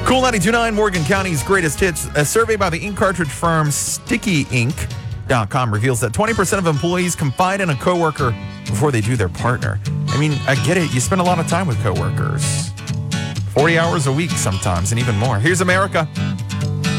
Cool 92.9, Morgan County's greatest hits. A survey by the ink cartridge firm StickyInk.com reveals that 20% of employees confide in a coworker before they do their partner. I mean, I get it. You spend a lot of time with coworkers. 40 hours a week sometimes, and even more. Here's America.